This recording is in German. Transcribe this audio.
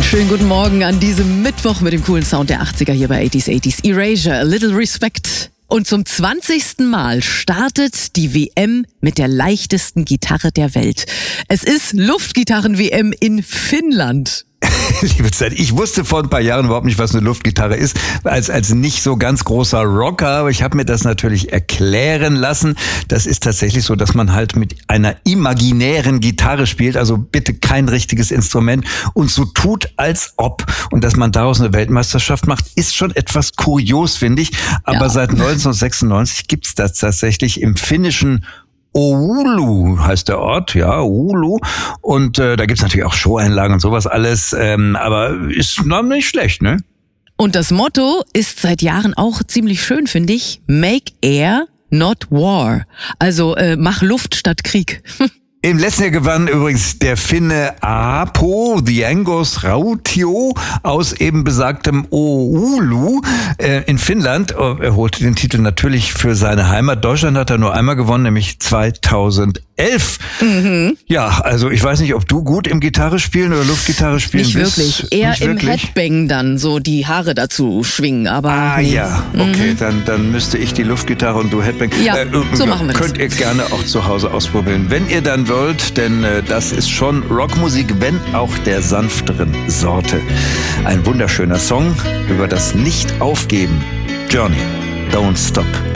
Schönen guten Morgen an diesem Mittwoch mit dem coolen Sound der 80er hier bei 80s Erasure. A Little Respect. Und zum 20. Mal startet die WM mit der leichtesten Gitarre der Welt. Es ist Luftgitarren-WM in Finnland. Liebe Zeit, ich wusste vor ein paar Jahren überhaupt nicht, was eine Luftgitarre ist, als nicht so ganz großer Rocker, aber ich habe mir das natürlich erklären lassen. Das ist tatsächlich so, dass man halt mit einer imaginären Gitarre spielt, also bitte kein richtiges Instrument und so tut, als ob. Und dass man daraus eine Weltmeisterschaft macht, ist schon etwas kurios, finde ich. Aber seit 1996 gibt's das tatsächlich im finnischen Oulu heißt der Ort, ja, Oulu. Und da gibt's natürlich auch Showeinlagen und sowas alles, aber ist noch nicht schlecht, ne? Und das Motto ist seit Jahren auch ziemlich schön, finde ich. Make Air, not War. Also mach Luft statt Krieg. Im letzten Jahr gewann übrigens der Finne Aapo Diengos Rautio aus eben besagtem Oulu in Finnland. Er holte den Titel natürlich für seine Heimat. Deutschland hat er nur einmal gewonnen, nämlich 2011. Mhm. Ja, also ich weiß nicht, ob du gut im Gitarre spielen oder Luftgitarre spielen nicht bist. Wirklich. Eher nicht im wirklich. Headbang dann so die Haare dazu schwingen. Aber ja, okay, dann müsste ich die Luftgitarre und du Headbang. Ja, so machen wir das. Könnt ihr gerne auch zu Hause ausprobieren, wenn ihr dann wollt, denn das ist schon Rockmusik, wenn auch der sanfteren Sorte. Ein wunderschöner Song über das Nicht-Aufgeben. Journey, Don't Stop